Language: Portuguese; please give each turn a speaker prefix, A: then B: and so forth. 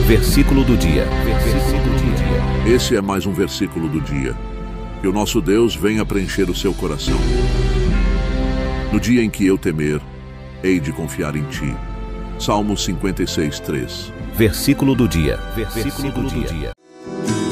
A: Versículo do dia.
B: Esse é mais um versículo do dia. Que o nosso Deus venha preencher o seu coração. No dia em que eu temer, hei de confiar em ti. Salmo 56:3.
A: Versículo do dia.